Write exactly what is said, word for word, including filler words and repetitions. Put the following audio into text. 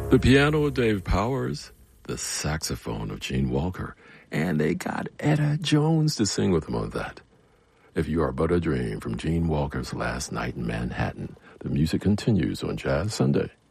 The piano of Dave Powers, the saxophone of Gene Walker, and they got Etta Jones to sing with them on that. If You Are But a Dream from Gene Walker's Last Night in Manhattan, the music continues on Jazz Sunday.